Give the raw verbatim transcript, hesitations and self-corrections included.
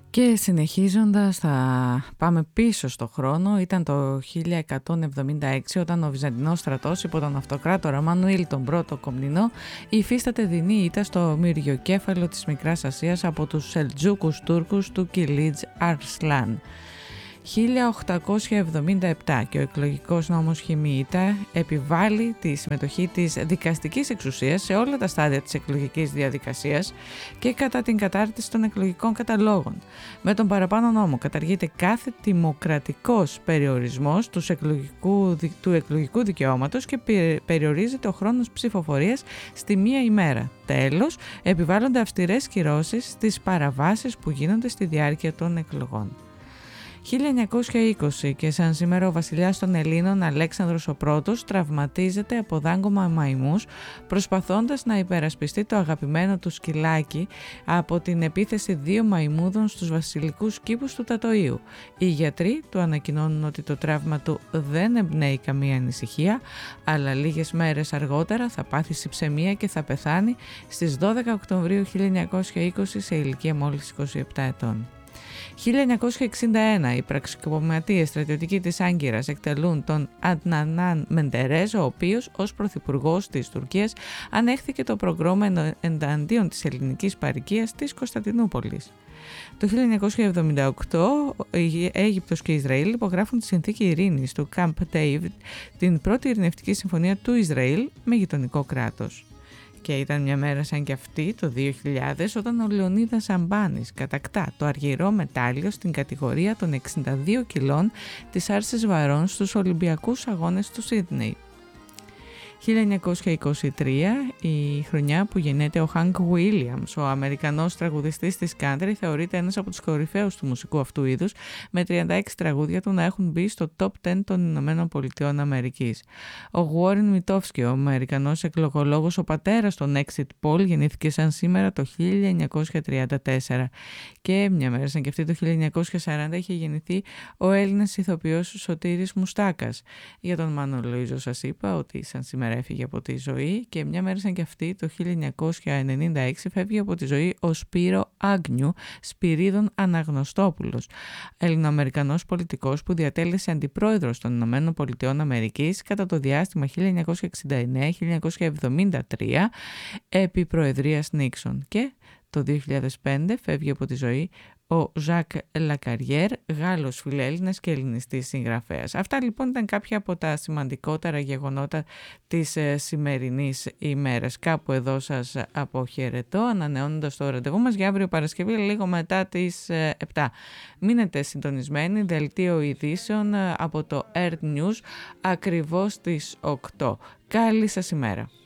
Και συνεχίζοντας θα πάμε πίσω στο χρόνο. Ήταν το χίλια εκατόν εβδομήντα έξι όταν ο Βυζαντινός στρατός υπό τον αυτοκράτορα Μανουήλ τον Πρώτο Κομνηνό υφίσταται δεινή ήττα στο μυριοκέφαλο της Μικράς Ασίας από τους Σελτζούκους Τούρκους του Κιλίτζ Αρσλάν. χίλια οκτακόσια εβδομήντα επτά και ο εκλογικός νόμος Χιμίητα επιβάλλει τη συμμετοχή της δικαστικής εξουσίας σε όλα τα στάδια της εκλογικής διαδικασίας και κατά την κατάρτιση των εκλογικών καταλόγων. Με τον παραπάνω νόμο καταργείται κάθε δημοκρατικός περιορισμός του εκλογικού, του εκλογικού δικαιώματος και περιορίζεται ο χρόνος ψηφοφορίας στη μία ημέρα. Τέλος, επιβάλλονται αυστηρές κυρώσεις στις παραβάσεις που γίνονται στη διάρκεια των εκλογών. χίλια εννιακόσια είκοσι και σαν σήμερα ο βασιλιάς των Ελλήνων Αλέξανδρος ο Πρώτος τραυματίζεται από δάγκωμα μαϊμούς προσπαθώντας να υπερασπιστεί το αγαπημένο του σκυλάκι από την επίθεση δύο μαϊμούδων στους βασιλικούς κήπους του Τατοΐου. Οι γιατροί του ανακοινώνουν ότι το τραύμα του δεν εμπνέει καμία ανησυχία, αλλά λίγες μέρες αργότερα θα πάθει συψαιμία και θα πεθάνει στις δώδεκα Οκτωβρίου χίλια εννιακόσια είκοσι σε ηλικία μόλις είκοσι επτά ετών. χίλια εννιακόσια εξήντα ένα οι πραξικοπηματίες στρατιωτικοί της Άγκυρας εκτελούν τον Αντνανάν Μεντερέζ, ο οποίος ως πρωθυπουργός της Τουρκίας ανέχθηκε το προγκρόμμα εναντίον της ελληνικής παροικίας της Κωνσταντινούπολης. Το χίλια εννιακόσια εβδομήντα οκτώ η Αίγυπτος και Ισραήλ υπογράφουν τη συνθήκη ειρήνης του Camp David, την πρώτη ειρηνευτική συμφωνία του Ισραήλ με γειτονικό κράτος. Και ήταν μια μέρα σαν και αυτή το δύο χιλιάδες όταν ο Λεωνίδας Αμπάνης κατακτά το αργυρό μετάλλιο στην κατηγορία των εξήντα δύο κιλών της άρσης βαρών στους Ολυμπιακούς Αγώνες του Σίδνεϊ. χίλια εννιακόσια είκοσι τρία, η χρονιά που γεννιέται ο Χανκ Βίλιαμς, ο Αμερικανός τραγουδιστής της country, θεωρείται ένας από τους κορυφαίους του μουσικού αυτού είδους, με τριάντα έξι τραγούδια του να έχουν μπει στο top δέκα των Ηνωμένων Πολιτειών Αμερικής. Ο Γουόριν Μιτόφσκι, ο Αμερικανός εκλογολόγος, ο πατέρας των Exit Poll, γεννήθηκε σαν σήμερα το χίλια εννιακόσια τριάντα τέσσερα. Και μια μέρα σαν και αυτή το χίλια εννιακόσια σαράντα είχε γεννηθεί ο Έλληνας ηθοποιός Σωτήρης Μουστάκας. Για τον Μάνο Λοΐζο σας είπα ότι σαν σήμερα έφυγε από τη ζωή, και μια μέρα σαν και αυτή το χίλια εννιακόσια ενενήντα έξι φεύγει από τη ζωή ο Σπύρο Άγνιου Σπυρίδων Αναγνωστόπουλος, Ελληνοαμερικανός πολιτικός που διατέλεσε αντιπρόεδρος των Ηνωμένων Πολιτειών Αμερικής κατά το διάστημα χίλια εννιακόσια εξήντα εννέα με χίλια εννιακόσια εβδομήντα τρία επί προεδρίας Νίξον. Και το δύο χιλιάδες πέντε φεύγει από τη ζωή ο Ζακ Λακαριέρ, Γάλλος φιλέλληνας και ελληνιστής συγγραφέας. Αυτά λοιπόν ήταν κάποια από τα σημαντικότερα γεγονότα της ε, σημερινής ημέρας. Κάπου εδώ σας αποχαιρετώ, ανανεώνοντας το ραντεβού μας για αύριο Παρασκευή λίγο μετά τις ε, επτά. Μείνετε συντονισμένοι, δελτίο ειδήσεων ε, από το Earth News ακριβώς στις οκτώ. Καλή σας ημέρα.